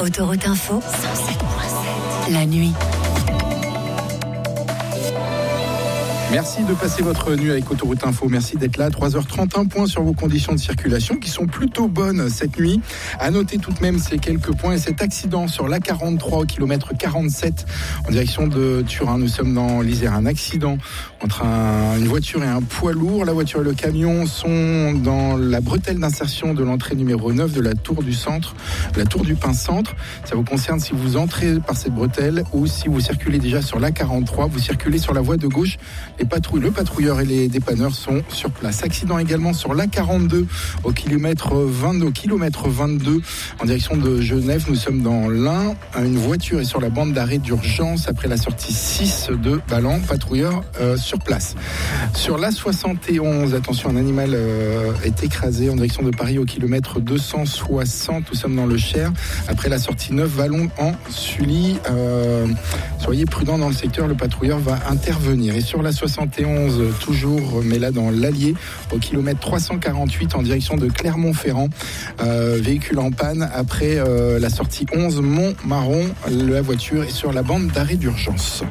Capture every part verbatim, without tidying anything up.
Autoroute Info, cent sept virgule sept. La nuit. Merci de passer votre nuit avec Autoroute Info. Merci d'être là. trois heures trente, un point sur vos conditions de circulation qui sont plutôt bonnes cette nuit. À noter tout de même ces quelques points et cet accident sur l'A quarante-trois au kilomètre quarante-sept en direction de Turin. Nous sommes dans l'Isère. Un accident entre un, une voiture et un poids lourd. La voiture et le camion sont dans la bretelle d'insertion de l'entrée numéro neuf de la Tour du Centre, la Tour du Pin Centre. Ça vous concerne si vous entrez par cette bretelle ou si vous circulez déjà sur l'A quarante-trois. Vous circulez sur la voie de gauche. Les patrouilles, le patrouilleur et les dépanneurs sont sur place. Accident également sur l'A quarante-deux au kilomètre vingt-deux, au kilomètre vingt-deux en direction de Genève. Nous sommes dans l'Ain. Une voiture est sur la bande d'arrêt d'urgence après la sortie six de Ballan. Patrouilleur euh, sur place. Sur l'A soixante et onze, attention, un animal euh, est écrasé en direction de Paris au kilomètre deux cent soixante. Nous sommes dans le Cher après la sortie neuf Vallon en Sully. Euh, soyez prudents dans le secteur. Le patrouilleur va intervenir. Et sur l'A soixante et onze, toujours, mais là dans l'Allier, au kilomètre trois cent quarante-huit en direction de Clermont-Ferrand. Euh, véhicule en panne après euh, la sortie onze Mont-Marron. La voiture est sur la bande d'arrêt d'urgence.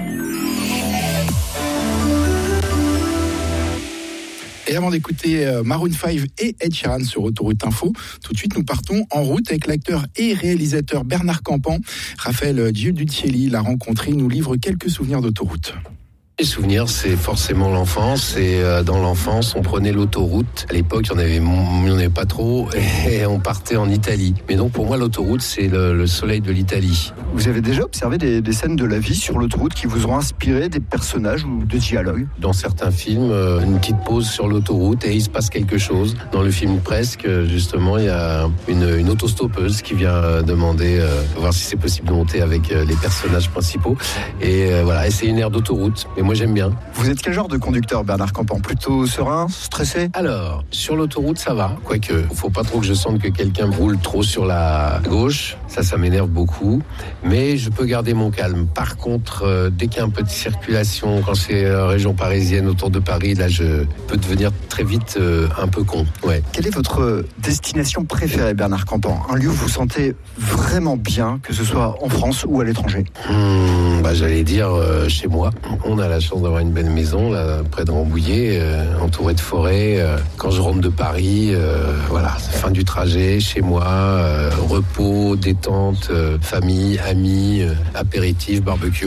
Et avant d'écouter euh, Maroon cinq et Ed Sheeran sur Autoroute Info, tout de suite nous partons en route avec l'acteur et réalisateur Bernard Campan. Raphaël Giudicelli l'a rencontré, il nous livre quelques souvenirs d'autoroute. Les souvenirs, c'est forcément l'enfance. Et euh, dans l'enfance, on prenait l'autoroute. À l'époque, il n'y en avait, il y en avait pas trop. Et on partait en Italie. Mais donc, pour moi, l'autoroute, c'est le, le soleil de l'Italie. Vous avez déjà observé des, des scènes de la vie sur l'autoroute qui vous ont inspiré des personnages ou des dialogues ? Dans certains films, euh, une petite pause sur l'autoroute et il se passe quelque chose. Dans le film Presque, justement, il y a une, une autostoppeuse qui vient demander euh, voir si c'est possible de monter avec euh, les personnages principaux. Et euh, voilà, et c'est une aire d'autoroute. Et moi, j'aime bien. Vous êtes quel genre de conducteur, Bernard Campan ? Plutôt serein, stressé ? Alors, sur l'autoroute, ça va. Quoique, faut pas trop que je sente que quelqu'un roule trop sur la gauche. Ça, ça m'énerve beaucoup. Mais je peux garder mon calme. Par contre, euh, dès qu'il y a un peu de circulation, quand c'est euh, région parisienne autour de Paris, là, je peux devenir très vite euh, un peu con. Ouais. Quelle est votre destination préférée, Bernard Campan ? Un lieu où vous sentez vraiment bien, que ce soit en France ou à l'étranger ? Hum, bah, j'allais dire euh, chez moi. On a la chance d'avoir une belle maison là près de Rambouillet, euh, entourée de forêts. Euh, quand je rentre de Paris, euh, voilà, fin du trajet, chez moi, euh, repos, détente, euh, famille, amis, euh, apéritif, barbecue.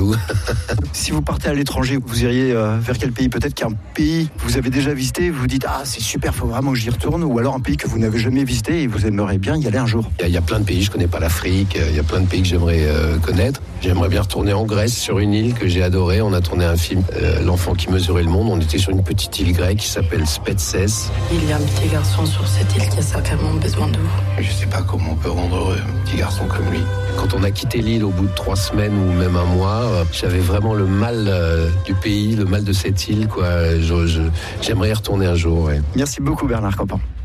Si vous partez à l'étranger, vous iriez euh, vers quel pays ? Peut-être qu'un pays que vous avez déjà visité, vous vous dites ah c'est super, faut vraiment que j'y retourne, ou alors un pays que vous n'avez jamais visité et vous aimeriez bien y aller un jour. Il y, y a plein de pays, je connais pas l'Afrique. Il y a plein de pays que j'aimerais euh, connaître. J'aimerais bien retourner en Grèce sur une île que j'ai adorée. On a tourné un film, euh, L'enfant qui mesurait le monde. On était sur une petite île grecque qui s'appelle Spetses. Il y a un petit garçon sur cette île qui a certainement besoin de vous. Je sais pas comment on peut rendre heureux un petit garçon comme lui. Quand on a quitté l'île au bout de trois semaines ou même un mois, euh, j'avais vraiment le mal euh, du pays, le mal de cette île, quoi. Je, je, j'aimerais y retourner un jour. Ouais. Merci beaucoup, Bernard Campan.